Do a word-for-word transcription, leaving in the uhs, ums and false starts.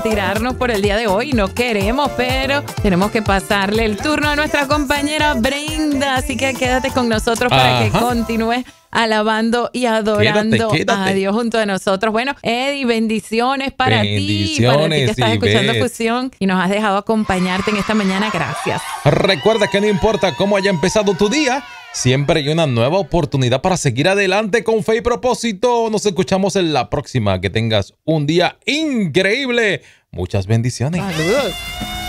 retirarnos por el día de hoy. No queremos, pero tenemos que pasarle el turno a nuestra compañera Brenda. Así que quédate con nosotros para Ajá. que continúes alabando y adorando Quédate, quédate. a Dios junto a nosotros. Bueno, Eddie, bendiciones para ti, para ti que estás Bendiciones, escuchando Ivette. Fusión y nos has dejado acompañarte en esta mañana. Gracias. Recuerda que no importa cómo haya empezado tu día, siempre hay una nueva oportunidad para seguir adelante con fe y propósito. Nos escuchamos en la próxima. Que tengas un día increíble. Muchas bendiciones. Saludos.